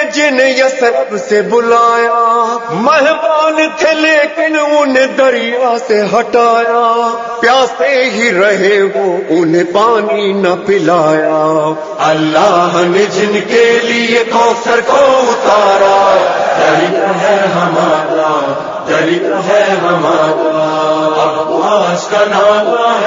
जिन्हें यसरब से बुलाया, मेहमान थे लेकिन उन्हें दरिया से हटाया, प्यासे ही रहे वो उन्हें पानी न पिलाया। अल्लाह ने जिनके लिए कौसर को उतारा, दरिया है हमारा, दरिया है हमारा, अब आज का नारा है